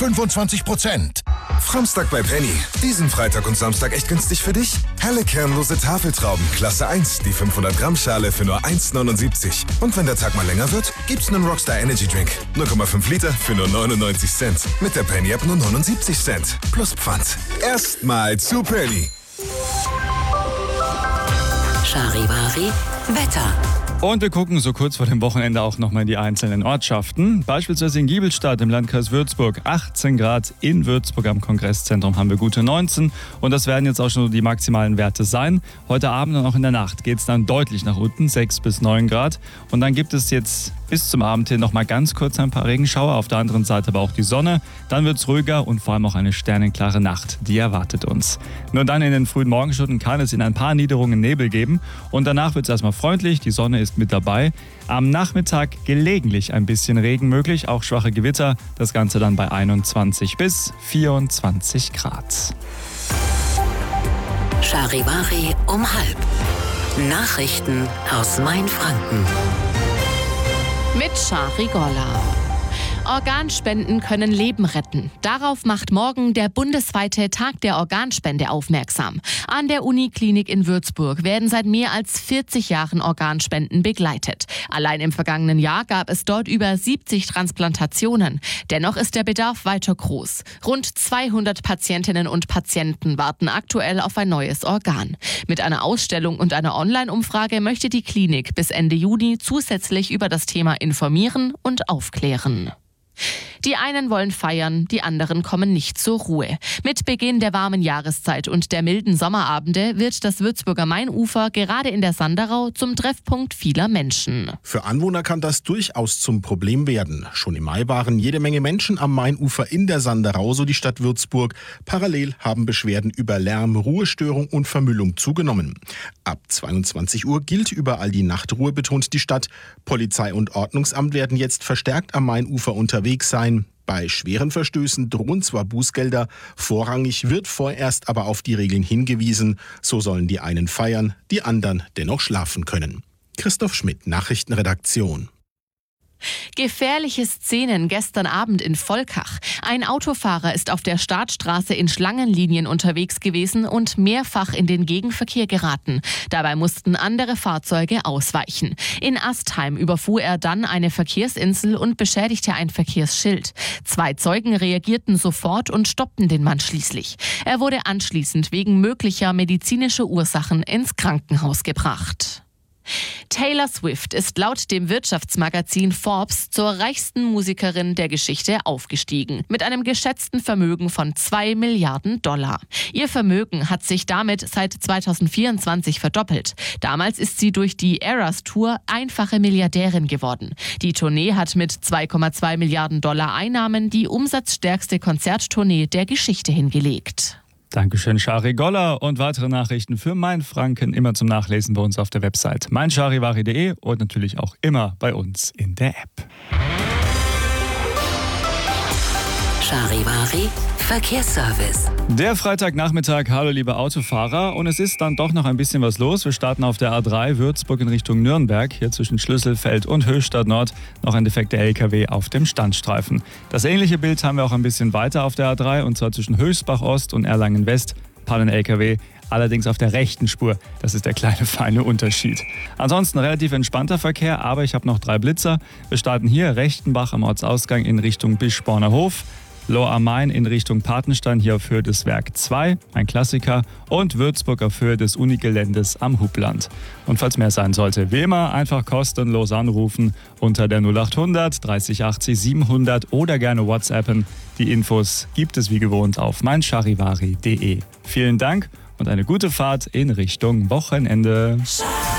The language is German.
25%. Framstag bei Penny. Diesen Freitag und Samstag echt günstig für dich? Helle kernlose Tafeltrauben, Klasse 1, die 500 Gramm Schale für nur 1,79. Und wenn der Tag mal länger wird, gibt's einen Rockstar Energy Drink. 0,5 Liter für nur 99 Cent. Mit der Penny App nur 79 Cent. Plus Pfand. Erstmal zu Penny. Charivari Wetter. Und wir gucken so kurz vor dem Wochenende auch nochmal in die einzelnen Ortschaften. Beispielsweise in Giebelstadt im Landkreis Würzburg 18 Grad. In Würzburg am Kongresszentrum haben wir gute 19. Und das werden jetzt auch schon die maximalen Werte sein. Heute Abend und auch in der Nacht geht es dann deutlich nach unten, 6 bis 9 Grad. Und dann gibt es jetzt bis zum Abend hin nochmal ganz kurz ein paar Regenschauer. Auf der anderen Seite aber auch die Sonne. Dann wird es ruhiger und vor allem auch eine sternenklare Nacht. Die erwartet uns. Nur dann in den frühen Morgenstunden kann es in ein paar Niederungen Nebel geben. Und danach wird es erstmal freundlich. Die Sonne ist mit dabei. Am Nachmittag gelegentlich ein bisschen Regen möglich, auch schwache Gewitter. Das Ganze dann bei 21 bis 24 Grad. Charivari um 12:30. Nachrichten aus Mainfranken. Mit Shari Golla. Organspenden können Leben retten. Darauf macht morgen der bundesweite Tag der Organspende aufmerksam. An der Uniklinik in Würzburg werden seit mehr als 40 Jahren Organspenden begleitet. Allein im vergangenen Jahr gab es dort über 70 Transplantationen. Dennoch ist der Bedarf weiter groß. Rund 200 Patientinnen und Patienten warten aktuell auf ein neues Organ. Mit einer Ausstellung und einer Online-Umfrage möchte die Klinik bis Ende Juni zusätzlich über das Thema informieren und aufklären. Die einen wollen feiern, die anderen kommen nicht zur Ruhe. Mit Beginn der warmen Jahreszeit und der milden Sommerabende wird das Würzburger Mainufer gerade in der Sanderau zum Treffpunkt vieler Menschen. Für Anwohner kann das durchaus zum Problem werden. Schon im Mai waren jede Menge Menschen am Mainufer in der Sanderau, so die Stadt Würzburg. Parallel haben Beschwerden über Lärm, Ruhestörung und Vermüllung zugenommen. Ab 22 Uhr gilt überall die Nachtruhe, betont die Stadt. Polizei und Ordnungsamt werden jetzt verstärkt am Mainufer unterwegs sein. Bei schweren Verstößen drohen zwar Bußgelder, vorrangig wird vorerst aber auf die Regeln hingewiesen. So sollen die einen feiern, die anderen dennoch schlafen können. Christoph Schmidt, Nachrichtenredaktion. Gefährliche Szenen gestern Abend in Volkach. Ein Autofahrer ist auf der Startstraße in Schlangenlinien unterwegs gewesen und mehrfach in den Gegenverkehr geraten. Dabei mussten andere Fahrzeuge ausweichen. In Astheim überfuhr er dann eine Verkehrsinsel und beschädigte ein Verkehrsschild. 2 Zeugen reagierten sofort und stoppten den Mann schließlich. Er wurde anschließend wegen möglicher medizinischer Ursachen ins Krankenhaus gebracht. Taylor Swift ist laut dem Wirtschaftsmagazin Forbes zur reichsten Musikerin der Geschichte aufgestiegen, mit einem geschätzten Vermögen von $2 Milliarden. Ihr Vermögen hat sich damit seit 2024 verdoppelt. Damals ist sie durch die Eras Tour einfache Milliardärin geworden. Die Tournee hat mit $2,2 Milliarden Einnahmen die umsatzstärkste Konzerttournee der Geschichte hingelegt. Dankeschön, Shari Golla. Und weitere Nachrichten für Mainfranken immer zum Nachlesen bei uns auf der Website meincharivari.de und natürlich auch immer bei uns in der App. Charivari Verkehrsservice. Der Freitagnachmittag, hallo liebe Autofahrer. Und es ist dann doch noch ein bisschen was los. Wir starten auf der A3 Würzburg in Richtung Nürnberg. Hier zwischen Schlüsselfeld und Höchstadt Nord noch ein defekter LKW auf dem Standstreifen. Das ähnliche Bild haben wir auch ein bisschen weiter auf der A3 und zwar zwischen Höchstbach Ost und Erlangen West. Pannen-LKW, allerdings auf der rechten Spur. Das ist der kleine feine Unterschied. Ansonsten relativ entspannter Verkehr, aber ich habe noch 3 Blitzer. Wir starten hier Rechtenbach am Ortsausgang in Richtung Bischborner Hof. Lohr am Main in Richtung Patenstein hier auf Höhe des Werk 2, ein Klassiker, und Würzburg auf Höhe des Unigeländes am Hubland. Und falls mehr sein sollte, wie immer einfach kostenlos anrufen unter der 0800 30 80 700 oder gerne WhatsAppen. Die Infos gibt es wie gewohnt auf meincharivari.de. Vielen Dank und eine gute Fahrt in Richtung Wochenende.